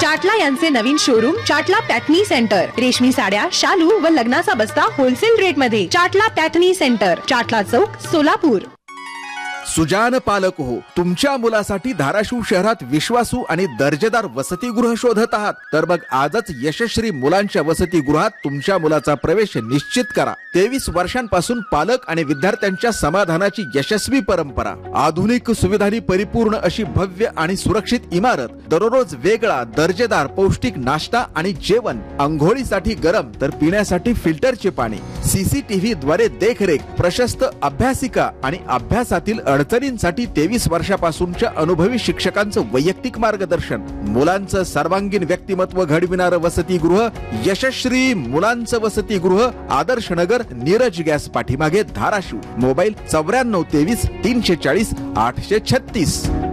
चाटला यांचे नवीन showroom चाटला पॅटर्नी centre. रेशमी साड्या, शालू व लग्नाचा बस्ता होलसेल रेट मध्ये. चाटला पॅटर्नी सेंटर, चाटला चौक, सोलापूर. सुजान पालक हो, तुमच्या मुलासाठी धाराशिव शहरात विश्वासू आणि दर्जेदार वसतिगृह शोधत आहात तर मग आजच यशस्वी मुलांच्या वसतिगृहात तुमच्या मुलाचा प्रवेश निश्चित करा. 23 वर्षांपासून पालक आणि विद्यार्थ्यांच्या समाधानाची यशस्वी परंपरा. आधुनिक सुविधांनी परिपूर्ण अशी भव्य आणि सुरक्षित इमारत. दररोज वेगळा दर्जेदार पौष्टिक नाश्ता आणि जेवण. अंघोळीसाठी गरम तर पिण्यासाठी फिल्टरचे पाणी. CCTV द्वारे देखरेख. प्रशस्त अभ्यासिका आणि अभ्यासातील अडचणींसाठी 23 वर्षापासूनच्या अनुभवी शिक्षकांचं वैयक्तिक मार्गदर्शन. मुलांचं सर्वांगीण व्यक्तिमत्व घडविणारं वसतिगृह. यशस्वी मुलांचं वसतिगृह. आदर्श नगर, नीरज गॅस पाठीमागे, धाराशिव. मोबाईल 94 23 340 836.